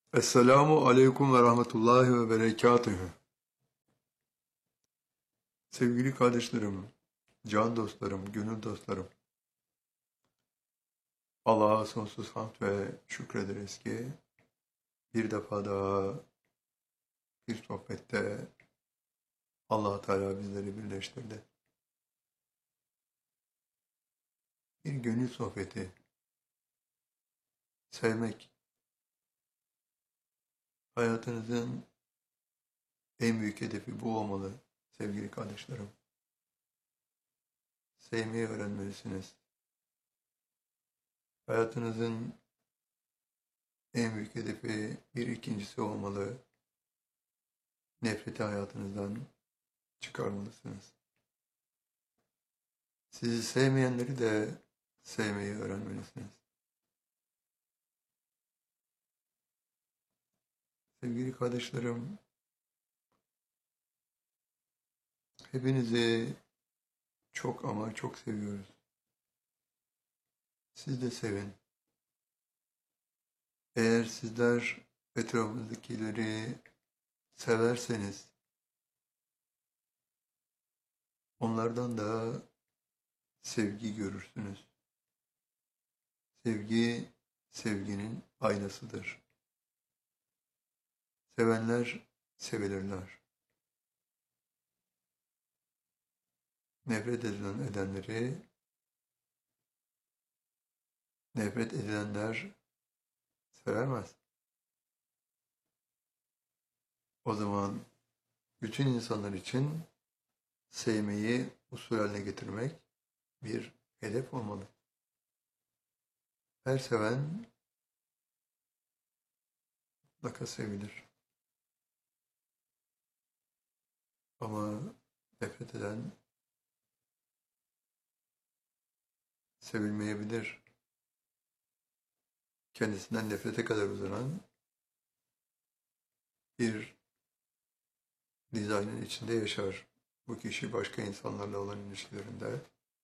Esselamu aleyküm ve rahmetullahi ve berekatühü. Sevgili kardeşlerim, can dostlarım, gönül dostlarım. Allah'a sonsuz hamd ve şükrederiz ki bir defa daha bir sohbette Allah Teala bizleri birleştirdi. Bir gönül sohbeti, sevmek, hayatınızın en büyük hedefi bu olmalı sevgili kardeşlerim. Sevmeyi öğrenmelisiniz. Hayatınızın en büyük hedefi ikincisi olmalı. Nefreti hayatınızdan çıkarmalısınız. Sizi sevmeyenleri de sevmeyi öğrenmelisiniz. Sevgili kardeşlerim, hepinizi çok ama çok seviyoruz. Siz de sevin. Eğer sizler etrafınızdakileri severseniz, onlardan da sevgi görürsünüz. Sevgi, sevginin aynasıdır. Sevenler sevilirler. Nefret edilenler sevemez. O zaman bütün insanlar için sevmeyi usul haline getirmek bir hedef olmalı. Her seven mutlaka sevilir. Ama nefret eden sevilmeyebilir. Kendisinden nefrete kadar uzanan bir dizaynın içinde yaşar. Bu kişi başka insanlarla olan ilişkilerinde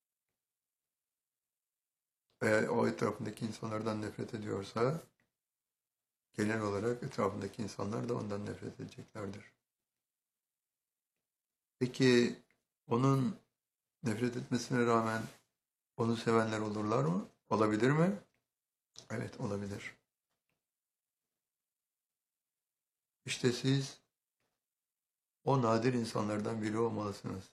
eğer o etrafındaki insanlardan nefret ediyorsa genel olarak etrafındaki insanlar da ondan nefret edeceklerdir. Peki onun nefret etmesine rağmen onu sevenler olurlar mı? Olabilir mi? Evet, olabilir. İşte siz o nadir insanlardan biri olmalısınız.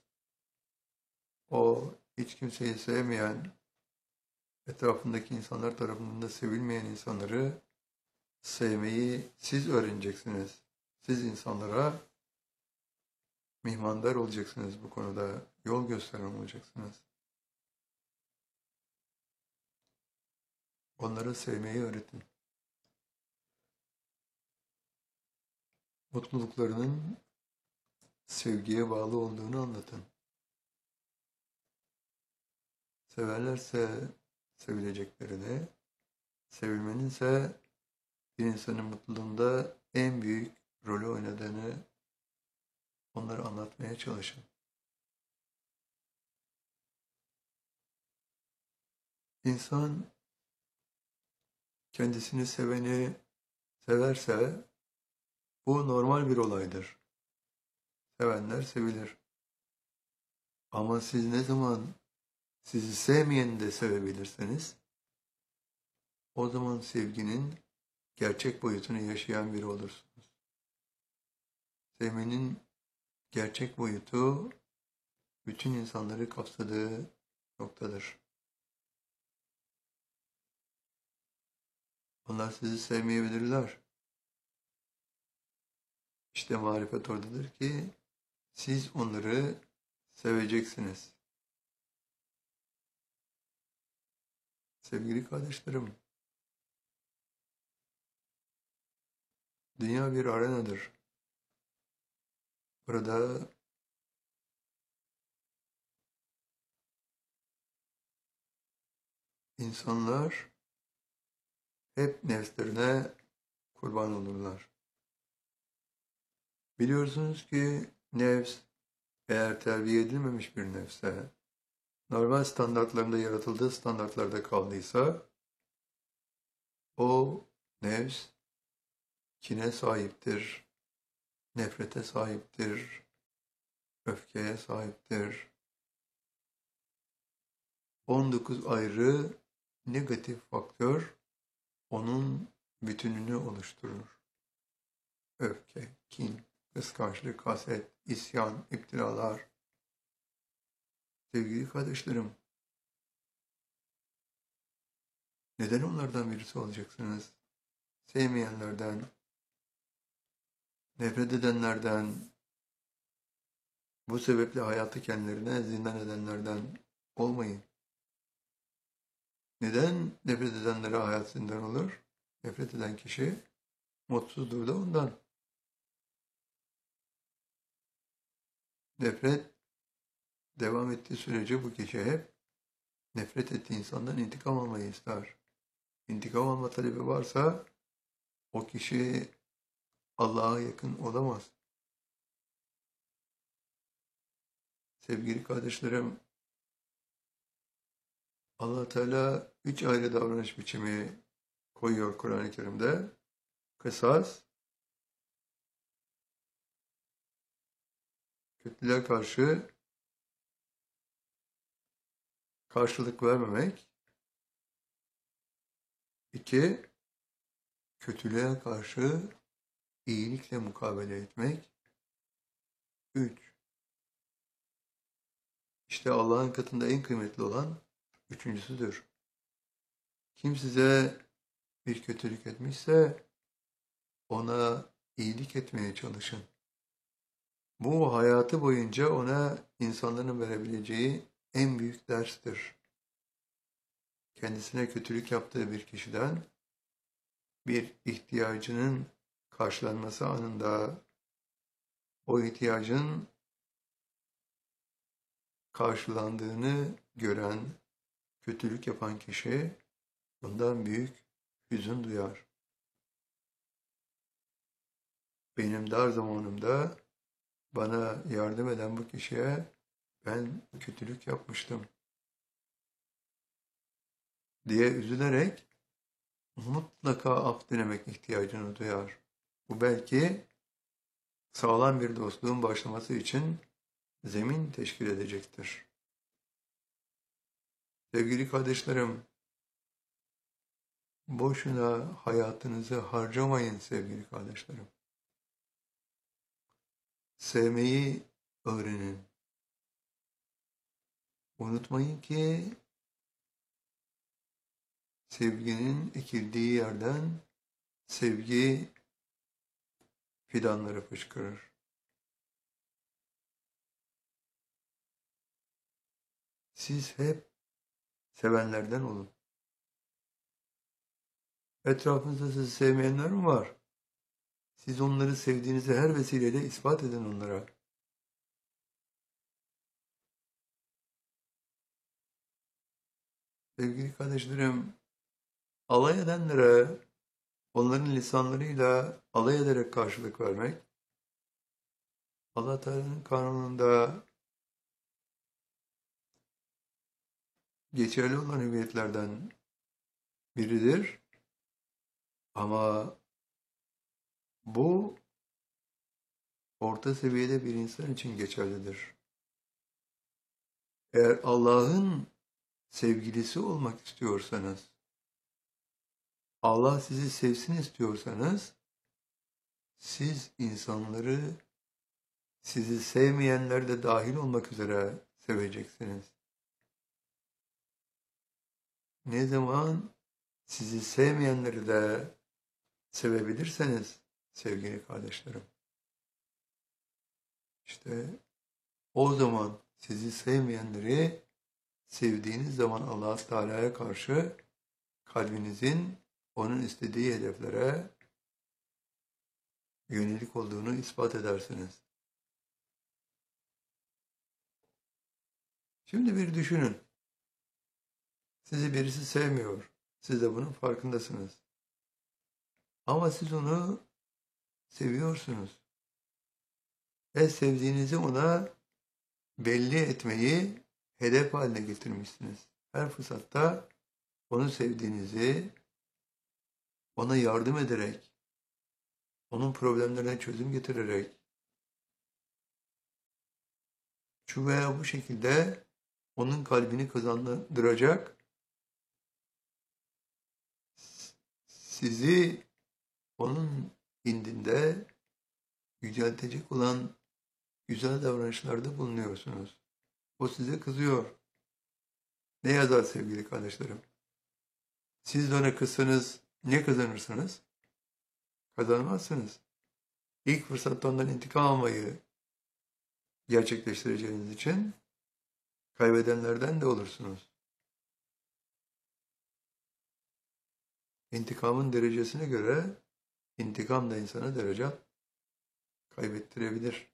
O hiç kimseyi sevmeyen, etrafındaki insanlar tarafından da sevilmeyen insanları sevmeyi siz öğreneceksiniz. Siz insanlara mihmandar olacaksınız bu konuda, yol gösteren olacaksınız. Onlara sevmeyi öğretin. Mutluluklarının sevgiye bağlı olduğunu anlatın. Severlerse sevileceklerini, sevilmenin ise bir insanın mutluluğunda en büyük rolü oynadığını onlara anlatmaya çalışın. İnsan kendisini seveni severse bu normal bir olaydır. Sevenler sevilir. Ama siz ne zaman sizi sevmeyeni de sevebilirseniz o zaman sevginin gerçek boyutunu yaşayan biri olursunuz. Sevmenin gerçek boyutu bütün insanları kapsadığı noktadır. Onlar sizi sevmeyebilirler. İşte marifet oradadır ki siz onları seveceksiniz. Sevgili kardeşlerim, dünya bir arenadır. Burada insanlar hep nefslerine kurban olurlar. Biliyorsunuz ki nefs eğer terbiye edilmemiş bir nefse, normal standartlarında yaratıldığı standartlarda kaldıysa o nefs kine sahiptir, nefrete sahiptir, öfkeye sahiptir. 19 ayrı negatif faktör onun bütününü oluşturur. Öfke, kin, kıskançlık, haset, isyan, iptiralar. Sevgili kardeşlerim, neden onlardan birisi olacaksınız? Sevmeyenlerden, nefret edenlerden, bu sebeple hayatı kendilerine zindan edenlerden olmayın. Neden nefret edenlere hayat zindan olur? Nefret eden kişi mutsuzdur da ondan. Nefret devam ettiği sürece bu kişi hep nefret ettiği insandan intikam almayı ister. İntikam alma talebi varsa o kişi Allah'a yakın olamaz. Sevgili kardeşlerim, Allah Teala 3 ayrı davranış biçimi koyuyor Kur'an-ı Kerim'de. Kısas, kötülüğe karşı karşılık vermemek. 2, kötülüğe karşı iyilikle mukabele etmek. 3, işte Allah'ın katında en kıymetli olan üçüncüsüdür. Kim size bir kötülük etmişse ona iyilik etmeye çalışın. Bu hayatı boyunca ona insanların verebileceği en büyük derstir. Kendisine kötülük yaptığı bir kişiden bir ihtiyacının karşılanması anında o ihtiyacın karşılandığını gören, kötülük yapan kişi bundan büyük hüzün duyar. Benim dar zamanımda bana yardım eden bu kişiye ben kötülük yapmıştım diye üzülerek mutlaka af dilemek ihtiyacını duyar. Bu belki sağlam bir dostluğun başlaması için zemin teşkil edecektir. Sevgili kardeşlerim, boşuna hayatınızı harcamayın sevgili kardeşlerim. Sevmeyi öğrenin. Unutmayın ki sevginin ekildiği yerden sevgi fidanları fışkırır. Siz hep sevenlerden olun. Etrafınızda sizi sevmeyenler mi var? Siz onları sevdiğinizi her vesileyle ispat edin onlara. Sevgili kardeşlerim, alay edenlere onların lisanlarıyla alay ederek karşılık vermek, Allah Teala'nın kanununda geçerli olan hüviyetlerden biridir. Ama bu orta seviyede bir insan için geçerlidir. Eğer Allah'ın sevgilisi olmak istiyorsanız, Allah sizi sevsin istiyorsanız, siz insanları sizi sevmeyenler de dahil olmak üzere seveceksiniz. Ne zaman sizi sevmeyenleri de sevebilirseniz sevgili kardeşlerim, işte o zaman sizi sevmeyenleri sevdiğiniz zaman Allah Teala'ya karşı kalbinizin onun istediği hedeflere yönelik olduğunu ispat edersiniz. Şimdi bir düşünün. Sizi birisi sevmiyor. Siz de bunun farkındasınız. Ama siz onu seviyorsunuz. Ve sevdiğinizi ona belli etmeyi hedef haline getirmişsiniz. Her fırsatta onu sevdiğinizi ona yardım ederek onun problemlerine çözüm getirerek şu veya bu şekilde onun kalbini kazandıracak, sizi onun indinde yüceltecek olan güzel davranışlarda bulunuyorsunuz. O size kızıyor. Ne yazar sevgili kardeşlerim? Siz de ona kızsanız ne kazanırsınız? Kazanmazsınız. İlk fırsatta ondan intikam almayı gerçekleştireceğiniz için kaybedenlerden de olursunuz. İntikamın derecesine göre intikam da insana derece kaybettirebilir.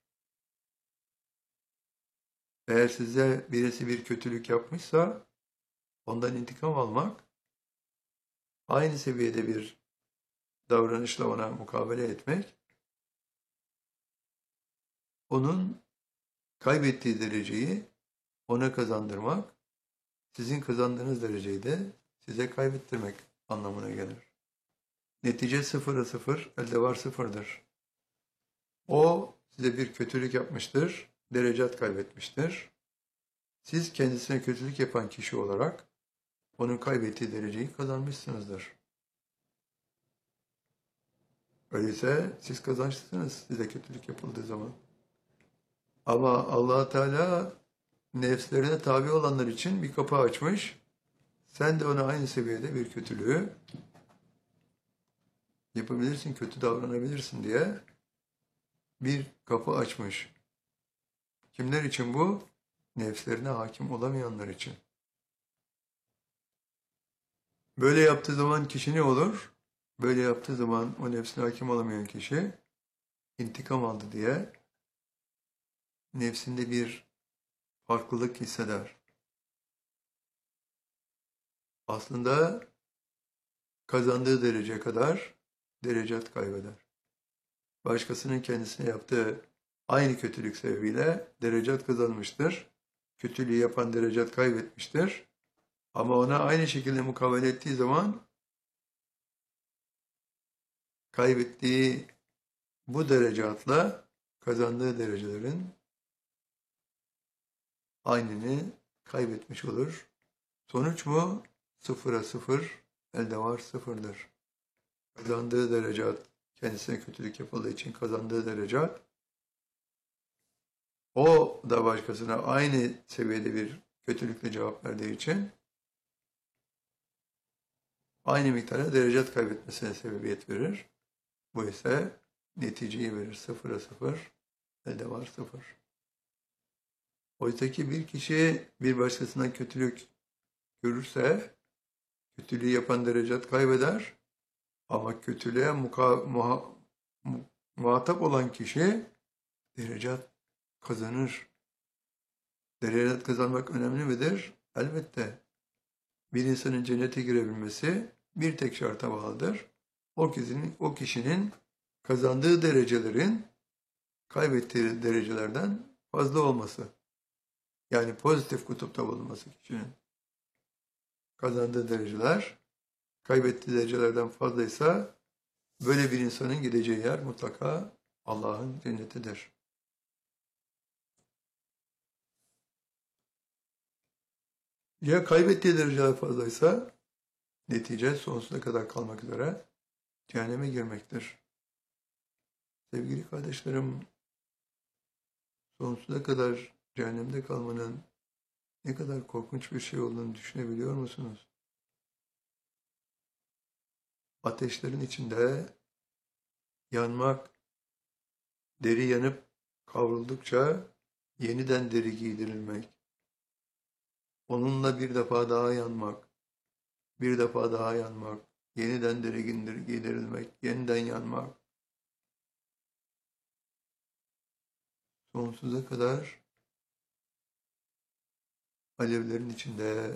Eğer size birisi bir kötülük yapmışsa ondan intikam almak, aynı seviyede bir davranışla ona mukabele etmek, onun kaybettiği dereceyi ona kazandırmak, sizin kazandığınız dereceyi de size kaybettirmek anlamına gelir. Netice sıfıra sıfır, elde var sıfırdır. O size bir kötülük yapmıştır, derecat kaybetmiştir. Siz kendisine kötülük yapan kişi olarak onun kaybettiği dereceyi kazanmışsınızdır. Öyleyse siz kazançlısınız size kötülük yapıldığı zaman. Ama Allah Teala nefslerine tabi olanlar için bir kapı açmış. Sen de ona aynı seviyede bir kötülüğü yapabilirsin, kötü davranabilirsin diye bir kapı açmış. Kimler için bu? Nefslerine hakim olamayanlar için. Böyle yaptığı zaman kişi ne olur? Böyle yaptığı zaman o nefsine hakim olamayan kişi intikam aldı diye nefsinde bir farklılık hisseder. Aslında kazandığı derece kadar derecat kaybeder. Başkasının kendisine yaptığı aynı kötülük sebebiyle derecat kazanmıştır. Kötülüğü yapan derecat kaybetmiştir. Ama ona aynı şekilde mukabele ettiği zaman kaybettiği bu derecatla kazandığı derecelerin aynını kaybetmiş olur. Sonuç mu? Sıfıra sıfır, elde var sıfırdır. Kazandığı derecat, kendisine kötülük yapıldığı için kazandığı derecat, o da başkasına aynı seviyede bir kötülükle cevap verdiği için aynı miktarda derecat kaybetmesine sebebiyet verir. Bu ise neticeyi verir. Sıfıra sıfır, elde var sıfır. Oysa ki bir kişi bir başkasından kötülük görürse, kötülüğü yapan derecat kaybeder. Ama kötülüğe muhatap olan kişi derecat kazanır. Derecat kazanmak önemli midir? Elbette. Bir insanın cennete girebilmesi bir tek şarta bağlıdır. O kişinin kazandığı derecelerin kaybettiği derecelerden fazla olması. Yani pozitif kutupta bulunması kişinin. Kazandığı dereceler kaybettiği derecelerden fazlaysa böyle bir insanın gideceği yer mutlaka Allah'ın cennetidir. Ya kaybettiği dereceler fazlaysa netice sonsuza kadar kalmak üzere cehenneme girmektir. Sevgili kardeşlerim, sonsuza kadar cehennemde kalmanın ne kadar korkunç bir şey olduğunu düşünebiliyor musunuz? Ateşlerin içinde yanmak, deri yanıp kavruldukça yeniden deri giydirilmek, onunla bir defa daha yanmak, bir defa daha yanmak, yeniden deri giydirilmek, yeniden yanmak, sonsuza kadar alevlerin içinde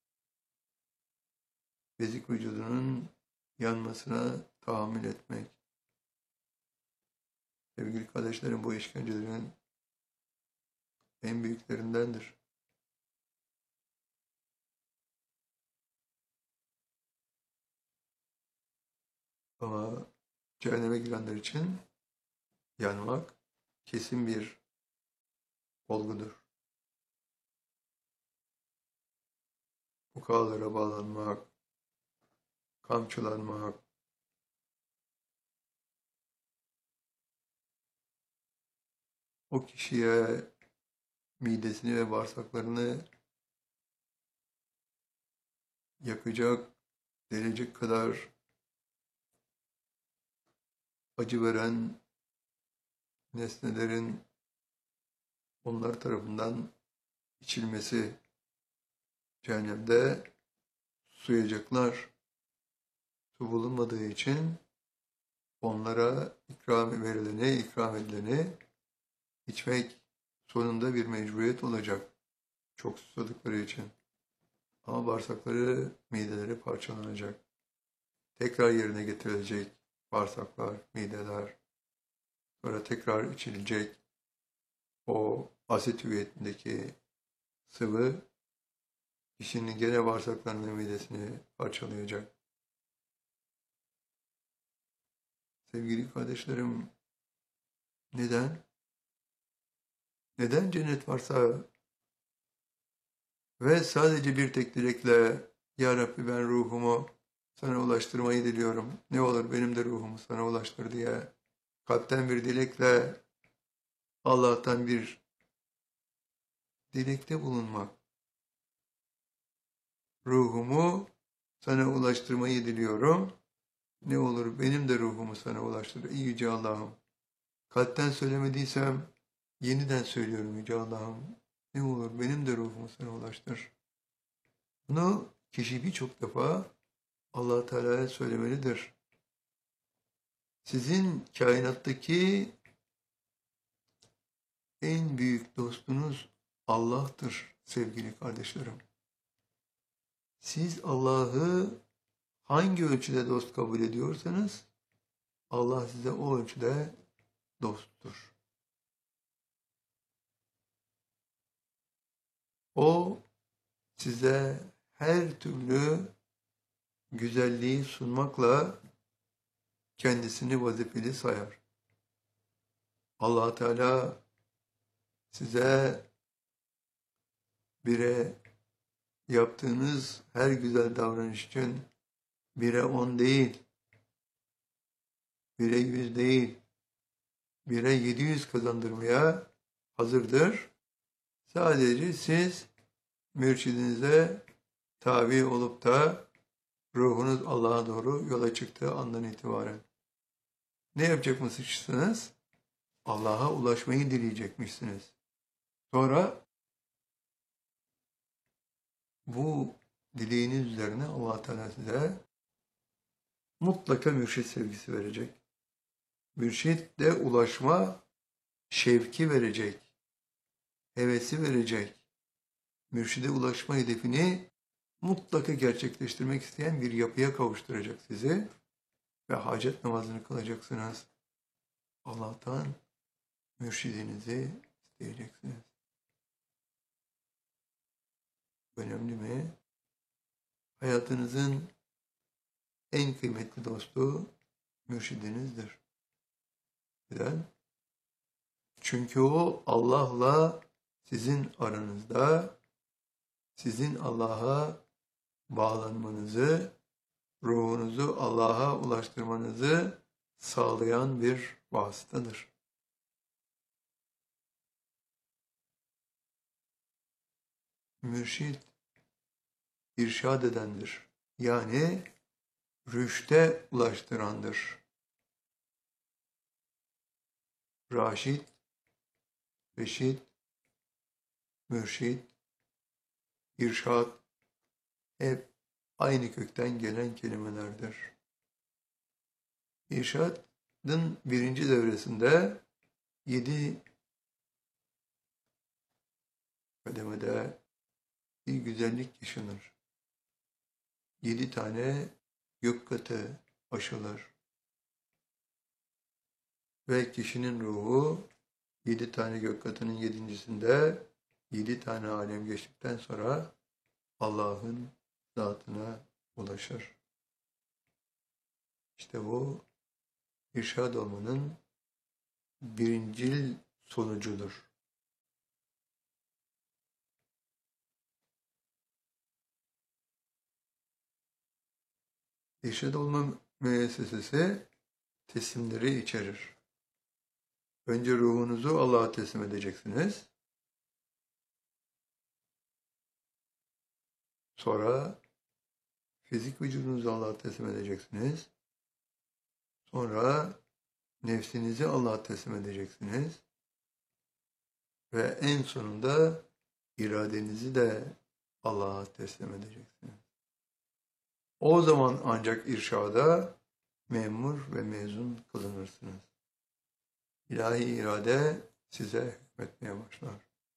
bezik vücudunun yanmasına tahammül etmek. Sevgili kardeşlerim, bu işkencelerin en büyüklerindendir. Ama Cehenneme girenler için yanmak kesin bir olgudur. Ukalalara bağlanmak, kamçılanmak, o kişiye midesini ve bağırsaklarını yakacak, delecek kadar acı veren nesnelerin onlar tarafından içilmesi, cehennemde suyacaklar su bulunmadığı için onlara ikram edileni içmek sonunda bir mecburiyet olacak. Çok susadıkları için. Ama bağırsakları, mideleri parçalanacak. Tekrar yerine getirilecek bağırsaklar, mideler. Sonra tekrar içilecek o asit hüviyetindeki sıvı kişinin gene bağırsaklarını, midesini parçalayacak. Sevgili kardeşlerim, neden? Neden cennet varsa ve sadece bir tek dilekle Ya Rabbi ben ruhumu sana ulaştırmayı diliyorum. Ne olur benim de ruhumu sana ulaştır diye kalpten bir dilekle Allah'tan bir dilekte bulunmak. Ruhumu sana ulaştırmayı diliyorum. Ne olur benim de ruhumu sana ulaştır. Ey Yüce Allah'ım. Kalpten söylemediysem yeniden söylüyorum Yüce Allah'ım. Ne olur benim de ruhumu sana ulaştır. Bunu kişi birçok defa Allah Teala'ya söylemelidir. Sizin kainattaki en büyük dostunuz Allah'tır sevgili kardeşlerim. Siz Allah'ı hangi ölçüde dost kabul ediyorsanız Allah size o ölçüde dosttur. O size her türlü güzelliği sunmakla kendisini vazifeli sayar. Allah Teala size bire yaptığınız her güzel davranış için bire 10 değil, bire 100 değil, bire 700 kazandırmaya hazırdır. Sadece siz mürşidinize tabi olup da ruhunuz Allah'a doğru yola çıktığı andan itibaren ne yapacakmışsınız? Allah'a ulaşmayı dileyecekmişsiniz. Sonra bu dileğiniz üzerine Allah Teala size mutlaka mürşit sevgisi verecek. Mürşit de ulaşma şevki verecek. Hevesi verecek. Mürşide ulaşma hedefini mutlaka gerçekleştirmek isteyen bir yapıya kavuşturacak sizi ve hacet namazını kılacaksınız. Allah'tan mürşidinizi isteyeceksiniz. Önemli mi? Hayatınızın en kıymetli dostu mürşidinizdir. Neden? Çünkü o Allah'la sizin aranızda, sizin Allah'a bağlanmanızı, ruhunuzu Allah'a ulaştırmanızı sağlayan bir vasıtadır. Mürşid, irşad edendir. Yani rüşte ulaştırandır. Raşid, reşid, mürşid, irşad hep aynı kökten gelen kelimelerdir. İrşadın birinci devresinde 7 kademede bir güzellik yaşanır. 7 tane gök katı aşılır. Ve kişinin ruhu 7 tane gök katının 7.'sinde 7 tane alem geçtikten sonra Allah'ın zatına ulaşır. İşte bu irşad olmanın birincil sonucudur. İrşad olma müessesesi teslimleri içerir. Önce ruhunuzu Allah'a teslim edeceksiniz. Sonra fizik vücudunuzu Allah'a teslim edeceksiniz. Sonra nefsinizi Allah'a teslim edeceksiniz. Ve en sonunda iradenizi de Allah'a teslim edeceksiniz. O zaman ancak irşada memur ve mezun kılınırsınız. İlahi irade size hükmetmeye başlar.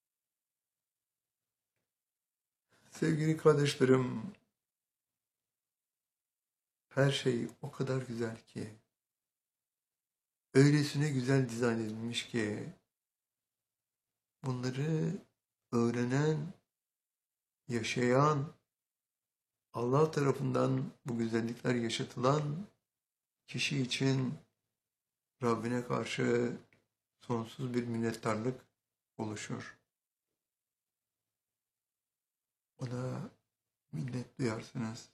Sevgili kardeşlerim, her şey o kadar güzel ki, öylesine güzel dizayn edilmiş ki, bunları öğrenen, yaşayan, Allah tarafından bu güzellikler yaşatılan kişi için Rabbine karşı sonsuz bir minnettarlık oluşur. Ona minnet duyarsınız.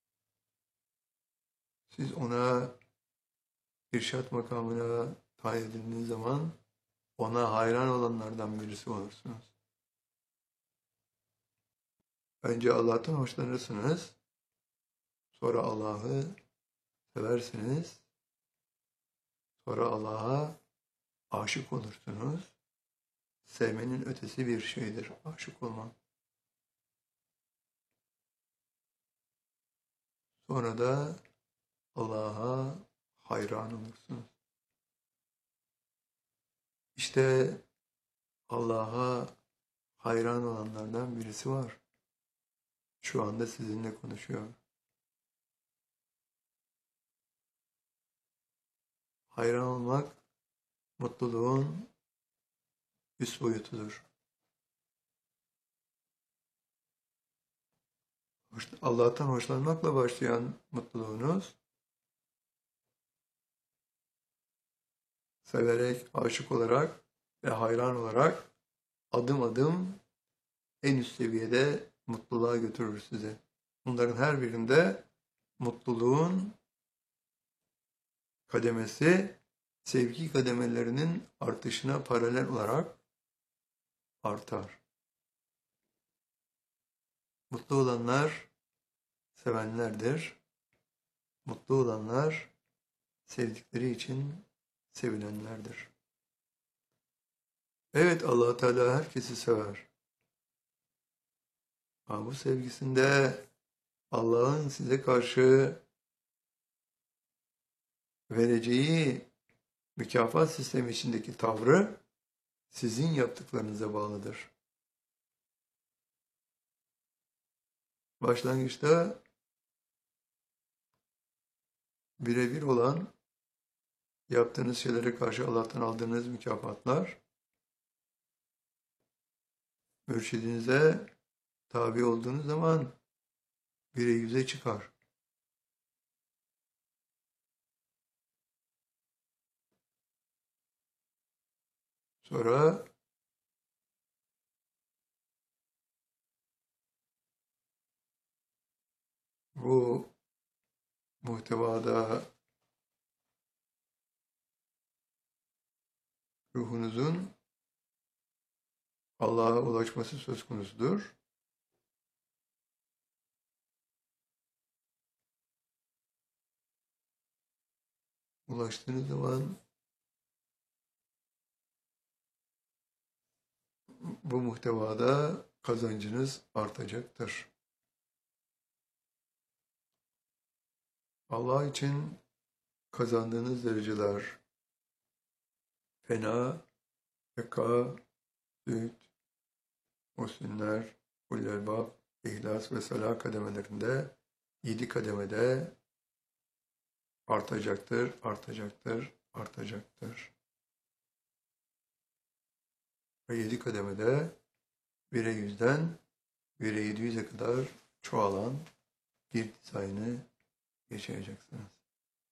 Siz ona irşad makamına tayin edildiğiniz zaman ona hayran olanlardan birisi olursunuz. Önce Allah'tan hoşlanırsınız. Sonra Allah'ı seversiniz. Sonra Allah'a aşık olursunuz. Sevmenin ötesi bir şeydir aşık olmak. Sonra da Allah'a hayran olursunuz. İşte Allah'a hayran olanlardan birisi var. Şu anda sizinle konuşuyor. Hayran olmak mutluluğun üst boyutudur. Allah'tan hoşlanmakla başlayan mutluluğunuz, severek, aşık olarak ve hayran olarak adım adım en üst seviyede mutluluğa götürür sizi. Bunların her birinde mutluluğun kademesi sevgi kademelerinin artışına paralel olarak artar. Mutlu olanlar sevenlerdir. Mutlu olanlar sevdikleri için sevilenlerdir. Evet, Allah Teala herkesi sever. Ama bu sevgisinde Allah'ın size karşı vereceği mükafat sistemi içindeki tavrı sizin yaptıklarınıza bağlıdır. Başlangıçta birebir olan yaptığınız şeylere karşı Allah'tan aldığınız mükafatlar mürşidinize tabi olduğunuz zaman 1'e 100'e çıkar. Sonra bu muhtevada ruhunuzun Allah'a ulaşması söz konusudur. Ulaştığınız zaman bu muhtevada kazancınız artacaktır. Allah için kazandığınız dereceler fena, veka, zühd, muhsinler, ulul-elbab, ihlas ve salah kademelerinde 7 kademede artacaktır, artacaktır, artacaktır. Ve 7 kademede 1'e 100'den 1'e 700'e kadar çoğalan bir dizaynı yaşayacaksınız.